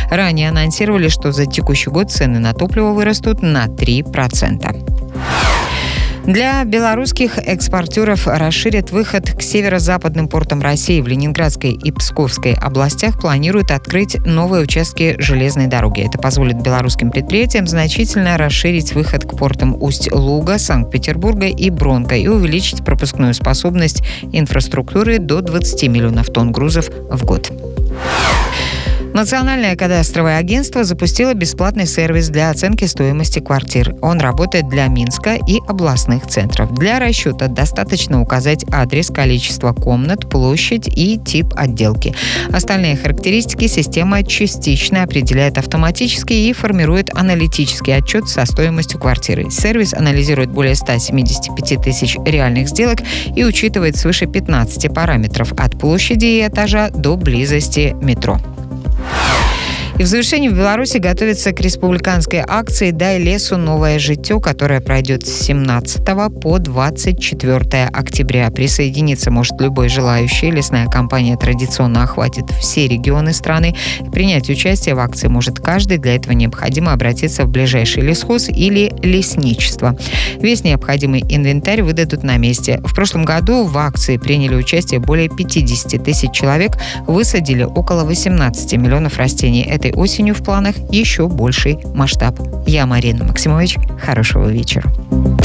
Ранее анонсировали, что за текущий год цены на топливо вырастут на 3%. Для белорусских экспортеров расширят выход к северо-западным портам России. В Ленинградской и Псковской областях планируют открыть новые участки железной дороги. Это позволит белорусским предприятиям значительно расширить выход к портам Усть-Луга, Санкт-Петербурга и Бронка и увеличить пропускную способность инфраструктуры до 20 миллионов тонн грузов в год. Национальное кадастровое агентство запустило бесплатный сервис для оценки стоимости квартир. Он работает для Минска и областных центров. Для расчета достаточно указать адрес, количество комнат, площадь и тип отделки. Остальные характеристики система частично определяет автоматически и формирует аналитический отчет со стоимостью квартиры. Сервис анализирует более 175 тысяч реальных сделок и учитывает свыше 15 параметров от площади и этажа до близости метро. И в завершении в Беларуси готовится к республиканской акции «Дай лесу новое житё», которая пройдет с 17 по 24 октября. Присоединиться может любой желающий. Лесная кампания традиционно охватит все регионы страны. Принять участие в акции может каждый. Для этого необходимо обратиться в ближайший лесхоз или лесничество. Весь необходимый инвентарь выдадут на месте. В прошлом году в акции приняли участие более 50 тысяч человек. Высадили около 18 миллионов растений. Этой осенью в планах еще больший масштаб. Я Марина Максимович. Хорошего вечера.